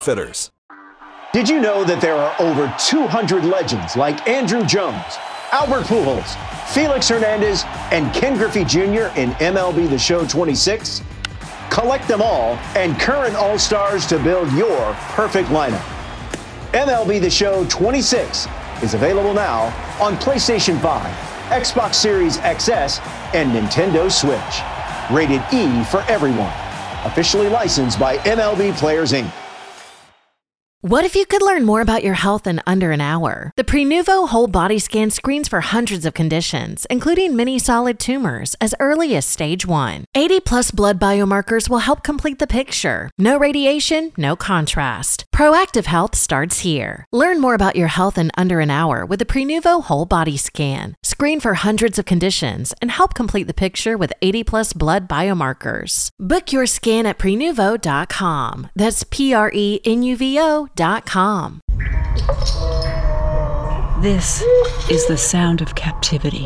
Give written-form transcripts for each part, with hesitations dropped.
Fitters. Did you know that there are over 200 legends like Andrew Jones, Albert Pujols, Felix Hernandez, and Ken Griffey Jr. in MLB The Show 26? Collect them all and current All-Stars to build your perfect lineup. MLB The Show 26 is available now on PlayStation 5, Xbox Series XS, and Nintendo Switch. Rated E for everyone. Officially licensed by MLB Players, Inc. What if you could learn more about your health in under an hour? The Prenuvo Whole Body Scan screens for hundreds of conditions, including many solid tumors, as early as stage 1. 80-plus blood biomarkers will help complete the picture. No radiation, no contrast. Proactive health starts here. Learn more about your health in under an hour with the Prenuvo Whole Body Scan. Screen for hundreds of conditions and help complete the picture with 80-plus blood biomarkers. Book your scan at Prenuvo.com. That's Prenuvo.com. This is the sound of captivity.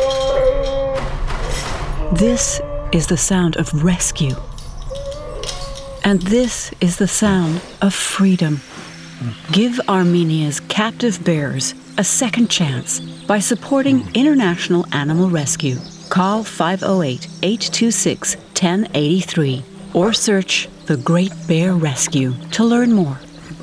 This is the sound of rescue. And this is the sound of freedom. Give Armenia's captive bears a second chance by supporting International Animal Rescue. Call 508-826-1083 or search The Great Bear Rescue to learn more.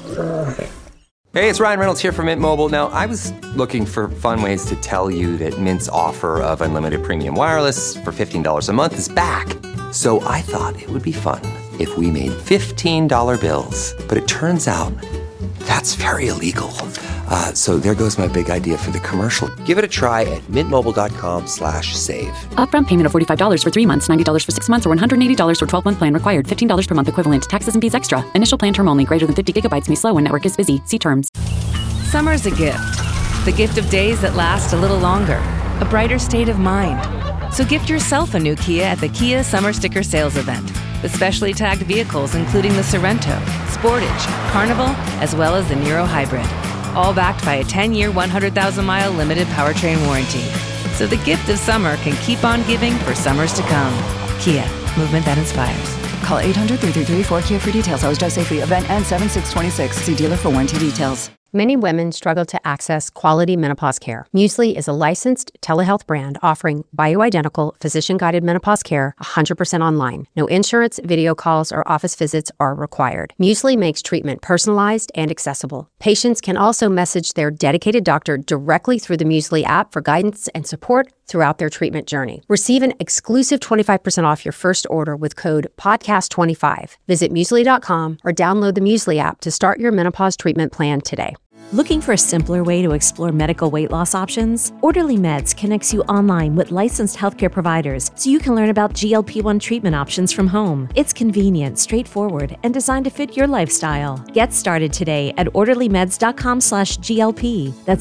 Hey, it's Ryan Reynolds here from Mint Mobile. Now, I was looking for fun ways to tell you that Mint's offer of unlimited premium wireless for $15 a month is back. So I thought it would be fun if we made $15 bills. But it turns out that's very illegal. So there goes my big idea for the commercial. Give it a try at mintmobile.com/save. Upfront payment of $45 for 3 months, $90 for 6 months, or $180 for 12-month plan required. $15 per month equivalent. Taxes and fees extra. Initial plan term only. Greater than 50 gigabytes may slow when network is busy. See terms. Summer's a gift. The gift of days that last a little longer. A brighter state of mind. So gift yourself a new Kia at the Kia Summer Sticker Sales Event. With specially tagged vehicles including the Sorrento, Sportage, Carnival, as well as the Niro Hybrid. All backed by a 10-year, 100,000-mile limited powertrain warranty. So the gift of summer can keep on giving for summers to come. Kia, movement that inspires. Call 800-333-4KIA for details. Always drive safely. Event ends 7/6/26. See dealer for warranty details. Many women struggle to access quality menopause care. Muesli is a licensed telehealth brand offering bioidentical, physician-guided menopause care 100% online. No insurance, video calls, or office visits are required. Muesli makes treatment personalized and accessible. Patients can also message their dedicated doctor directly through the Muesli app for guidance and support throughout their treatment journey. Receive an exclusive 25% off your first order with code PODCAST25. Visit Muesli.com or download the Muesli app to start your menopause treatment plan today. Looking for a simpler way to explore medical weight loss options? Orderly Meds connects you online with licensed healthcare providers so you can learn about GLP-1 treatment options from home. It's convenient, straightforward, and designed to fit your lifestyle. Get started today at orderlymeds.com/GLP. That's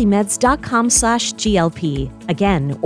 orderlymeds.com/GLP. Again,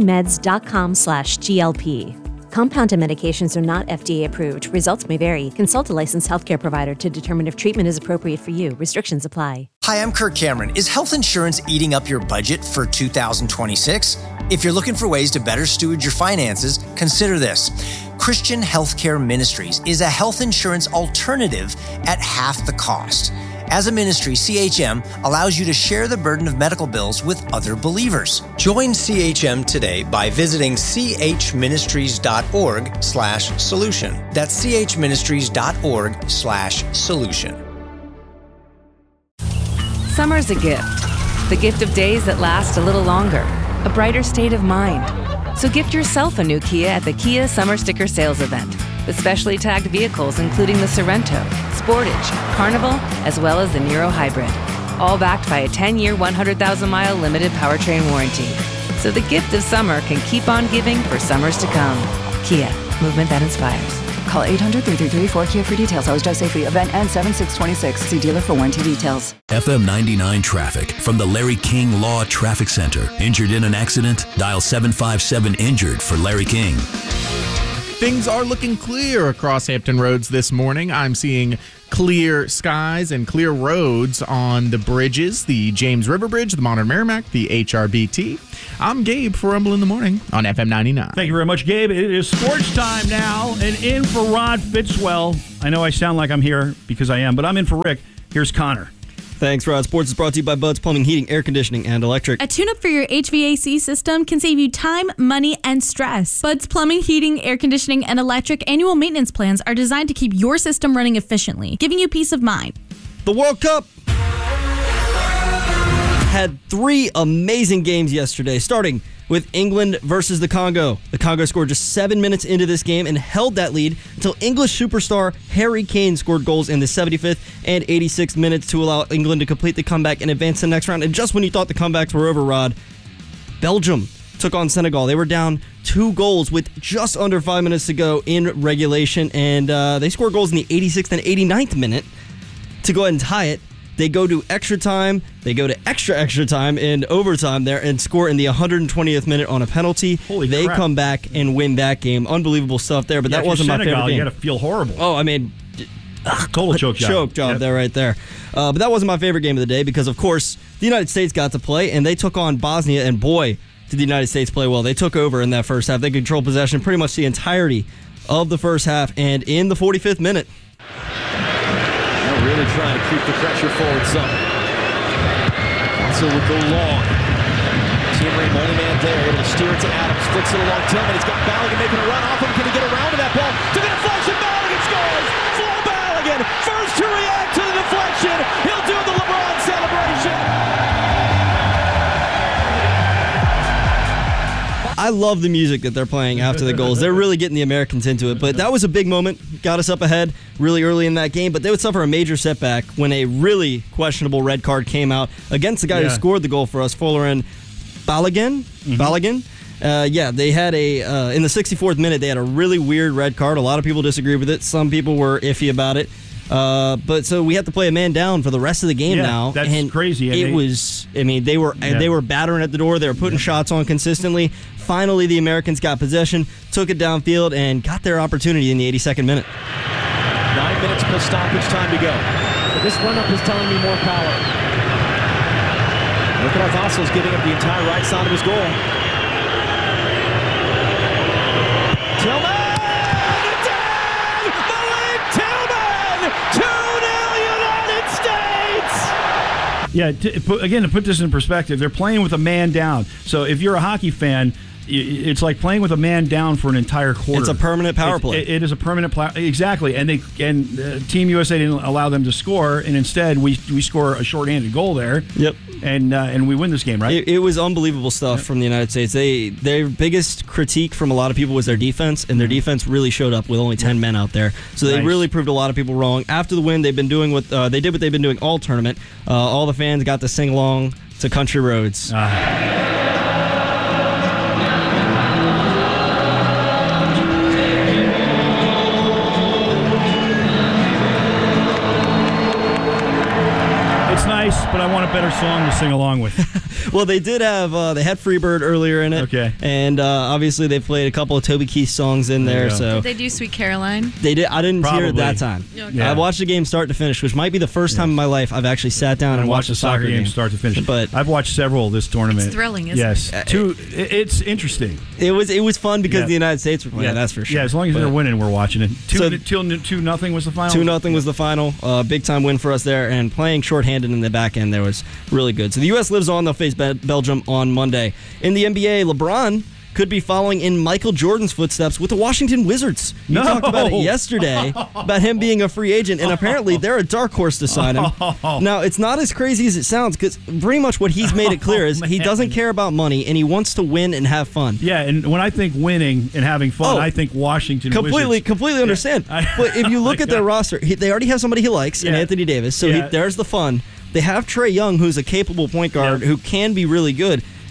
orderlymeds.com/GLP. Compounded medications are not FDA approved. Results may vary. Consult a licensed healthcare provider to determine if treatment is appropriate for you. Restrictions apply. Hi, I'm Kirk Cameron. Is health insurance eating up your budget for 2026? If you're looking for ways to better steward your finances, consider this. Christian Healthcare Ministries is a health insurance alternative at half the cost. As a ministry, CHM allows you to share the burden of medical bills with other believers. Join CHM today by visiting chministries.org/solution. That's chministries.org/solution. Summer's a gift. The gift of days that last a little longer. A brighter state of mind. So gift yourself a new Kia at the Kia Summer Sticker Sales Event. With specially tagged vehicles including the Sorrento, Sportage, Carnival, as well as the Niro Hybrid. All backed by a 10-year, 100,000-mile limited powertrain warranty. So the gift of summer can keep on giving for summers to come. Kia, movement that inspires. Call 800-333-4KIA for details. Always drive safely. Event ends 7/6/26. See dealer for warranty details. FM 99 traffic from the Larry King Law Traffic Center. Injured in an accident? Dial 757-INJURED for Larry King. Things are looking clear across Hampton Roads this morning. I'm seeing clear skies and clear roads on the bridges, the James River Bridge, the Modern Merrimack, the HRBT. I'm Gabe for Rumble in the Morning on FM 99. Thank you very much, Gabe. It is sports time now, and in for Rod Fitzwell. I know I sound like I'm here because I am, but I'm in for Rick. Here's Connor. Thanks, Rod. Sports is brought to you by Bud's Plumbing, Heating, Air Conditioning, and Electric. A tune-up for your HVAC system can save you time, money, and stress. Bud's Plumbing, Heating, Air Conditioning, and Electric annual maintenance plans are designed to keep your system running efficiently, giving you peace of mind. The World Cup had 3 amazing games yesterday, starting with England versus the Congo. The Congo scored just 7 minutes into this game and held that lead until English superstar Harry Kane scored goals in the 75th and 86th minutes to allow England to complete the comeback and advance to the next round. And just when you thought the comebacks were over, Rod, Belgium took on Senegal. They were down 2 goals with just under 5 minutes to go in regulation, and they scored goals in the 86th and 89th minute to go ahead and tie it. They go to extra time. They go to extra time in overtime there and score in the 120th minute on a penalty. Holy they crap. come back and win that game. Unbelievable stuff there, but that wasn't my favorite game. You got to feel horrible. Oh, I mean, total choke job. Choke job there, right there. But that wasn't my favorite game of the day because, of course, the United States got to play, and they took on Bosnia, and boy, did the United States play well. They took over in that first half. They controlled possession pretty much the entirety of the first half, and in the 45th minute, really trying to keep the pressure forward some. Council would go long. Team Ring, only man there, able to steer it to Adams, flicks it along Tillman. He's got Balogun making a run off him. Can he get around to that ball? To the deflection, Balogun scores! Flo Balogun, first to react to the deflection. He'll do the LeBron celebration. I love the music that they're playing after the goals. They're really getting the Americans into it. But that was a big moment. Got us up ahead really early in that game. But they would suffer a major setback when a really questionable red card came out against the guy who scored the goal for us, Folarin Balogun. They had in the 64th minute, they had a really weird red card. A lot of people disagreed with it. Some people were iffy about it. But so we have to play a man down for the rest of the game now. That's crazy. And they were battering at the door. They were putting shots on consistently. Finally, the Americans got possession, took it downfield, and got their opportunity in the 82nd minute. 9 minutes plus stoppage time to go. But this run-up is telling me more power. Look at how Vassal's giving up the entire right side of his goal. Tillman! To put this in perspective, they're playing with a man down. So if you're a hockey fan, it's like playing with a man down for an entire quarter. It's a permanent power play. It is a permanent exactly. And Team USA didn't allow them to score, and instead we score a shorthanded goal there. Yep. And we win this game, right? It was unbelievable stuff from the United States. Their biggest critique from a lot of people was their defense, and their defense really showed up with only 10 men out there. So they really proved a lot of people wrong. After the win, they've been doing what they've been doing all tournament. All the fans got to sing along to Country Roads. But I want a better song to sing along with. Well, they did have they had Freebird earlier in it. Okay. And obviously they played a couple of Toby Keith songs in there. So did they do Sweet Caroline? They did. I didn't hear it that time. Okay. I watched the game start to finish, which might be the first time in my life I've actually sat down and watched a soccer game start to finish. But I've watched several this tournament. It's thrilling, isn't it? Yes. It's interesting. It was fun because the United States were playing. That's for sure. Yeah, as long as they're winning, we're watching it. 2-0 was the final. 2-0 was the final. Big time win for us there, and playing shorthanded in the back end there was really good. So the U.S. lives on. They'll face Belgium on Monday. In the NBA, LeBron could be following in Michael Jordan's footsteps with the Washington Wizards. You talked about it yesterday, about him being a free agent, and apparently they're a dark horse to sign him. Now, it's not as crazy as it sounds, because pretty much what he's made it clear is he doesn't care about money, and he wants to win and have fun. Yeah, and when I think winning and having fun, I think Washington Wizards. Completely understand. But if you look at their roster, they already have somebody he likes in Anthony Davis, so there's the fun. They have Trae Young, who's a capable point guard who can be really good.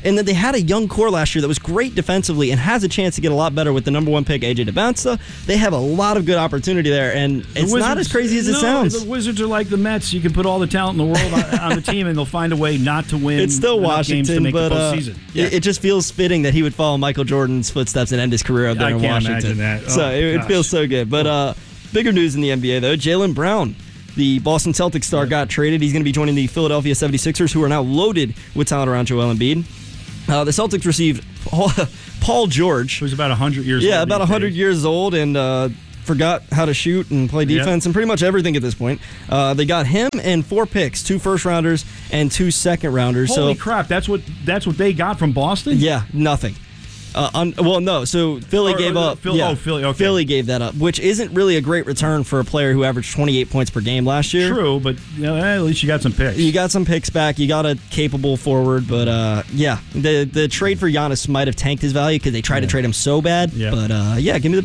And then they had a young core last year that was great defensively and has a chance to get a lot better with the number 1 pick, AJ Debonsa. They have a lot of good opportunity there, and it's not as crazy as it sounds. The Wizards are like the Mets. You can put all the talent in the world on the team, and they'll find a way not to win. It's still games to Washington, make but the postseason. it just feels fitting that he would follow Michael Jordan's footsteps and end his career up there in Washington. I can't imagine that. So it feels so good. But bigger news in the NBA, though. Jaylen Brown, the Boston Celtics star, got traded. He's going to be joining the Philadelphia 76ers, who are now loaded with talent around Joel Embiid. The Celtics received Paul George. Who's about 100 years old. Yeah, about 100 years old, and forgot how to shoot and play defense and pretty much everything at this point. They got him and 4 picks, 2 first-rounders and 2 second-rounders. Holy crap, that's what they got from Boston? Yeah, nothing. No. So Philly gave up. Philly. Okay. Philly gave that up, which isn't really a great return for a player who averaged 28 points per game last year. True, but at least you got some picks. You got some picks back. You got a capable forward, but the trade for Giannis might have tanked his value because they tried to trade him so bad. But give me the